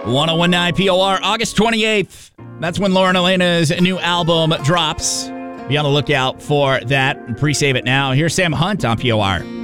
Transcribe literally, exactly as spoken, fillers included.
one oh one point nine P O R, August twenty-eighth. That's when Lauren Elena's new album drops. Be on the lookout for that and pre-save it now. Here's Sam Hunt on P O R.